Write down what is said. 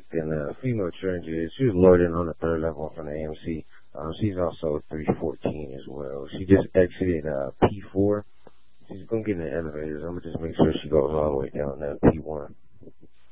Then the female Transit, she was loaded on the third level from the AMC. She's also 314 as well. She just exited P4. She's gonna get in the elevators. I'm gonna just make sure she goes all the way down to P1.